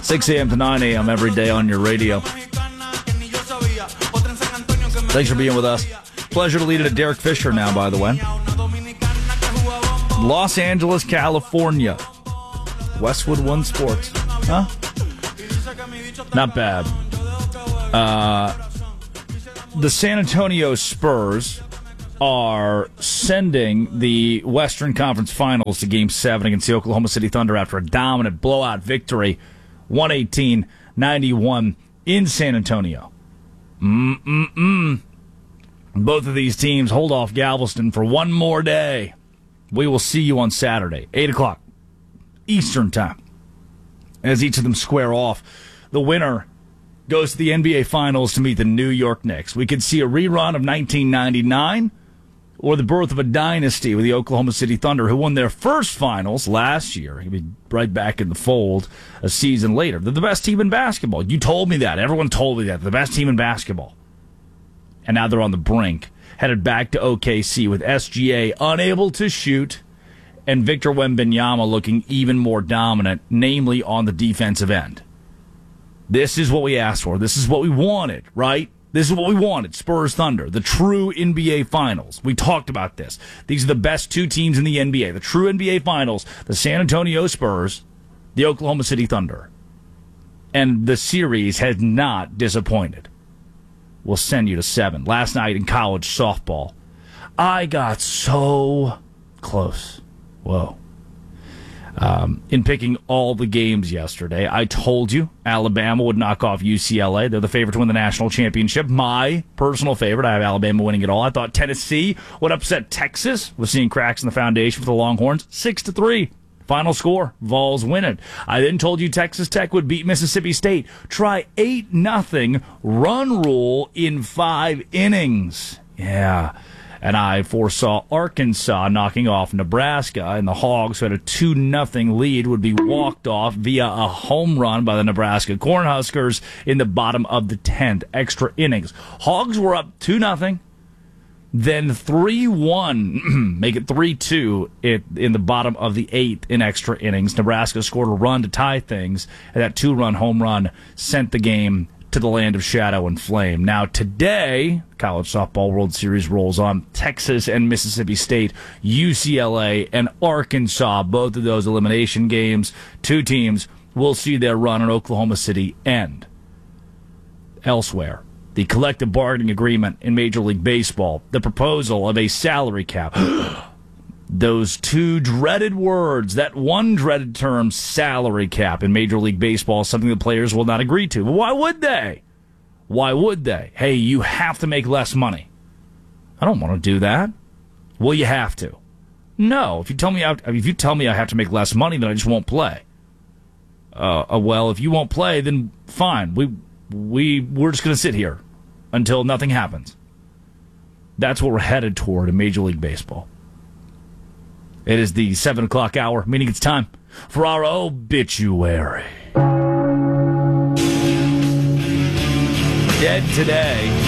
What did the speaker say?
6 a.m. to 9 a.m. every day on your radio. Thanks for being with us. Pleasure to lead it at Derek Fisher now, by the way. Los Angeles, California. Westwood One Sports. Huh? Not bad. The San Antonio Spurs are sending the Western Conference Finals to Game 7 against the Oklahoma City Thunder after a dominant blowout victory, 118-91 in San Antonio. Both of these teams hold off Galveston for one more day. We will see you on Saturday, 8 o'clock Eastern Time, as each of them square off. The winner goes to the NBA Finals to meet the New York Knicks. We could see a rerun of 1999 or the birth of a dynasty with the Oklahoma City Thunder, who won their first finals last year. He'll be right back in the fold a season later. They're the best team in basketball. You told me that. Everyone told me that. They're the best team in basketball. And now they're on the brink, headed back to OKC with SGA unable to shoot and Victor Wembanyama looking even more dominant, namely on the defensive end. This is what we asked for. This is what we wanted, right? This is what we wanted. Spurs Thunder, the true NBA Finals. We talked about this. These are the best two teams in the NBA. The true NBA Finals, the San Antonio Spurs, the Oklahoma City Thunder. And the series has not disappointed. We'll send you to 7. Last night in college softball, I got so close. Whoa. In picking all the games yesterday, I told you Alabama would knock off UCLA. They're the favorite to win the national championship. My personal favorite. I have Alabama winning it all. I thought Tennessee would upset Texas. We're seeing cracks in the foundation for the Longhorns. 6-3. Final score. Vols win it. I then told you Texas Tech would beat Mississippi State. Try 8-0 run rule in 5 innings. Yeah. And I foresaw Arkansas knocking off Nebraska, and the Hogs, who had a 2-0 lead, would be walked off via a home run by the Nebraska Cornhuskers in the bottom of the 10th. Extra innings. Hogs were up 2-0, then 3-1, make it 3-2 in the bottom of the 8th in extra innings. Nebraska scored a run to tie things, and that 2-run home run sent the game to the land of shadow and flame. Now today, College Softball World Series rolls on. Texas and Mississippi State, UCLA and Arkansas, both of those elimination games. Two teams will see their run in Oklahoma City end. Elsewhere, the collective bargaining agreement in Major League Baseball, the proposal of a salary cap. Those two dreaded words, that one dreaded term, salary cap, in Major League Baseball is something the players will not agree to. But why would they? Why would they? Hey, you have to make less money. I don't want to do that. Well, you have to. No, if you tell me I have to make less money, then I just won't play. Well, if you won't play, then fine. We're just going to sit here until nothing happens. That's what we're headed toward in Major League Baseball. It is the 7 o'clock hour, meaning it's time for our obituary. Dead today,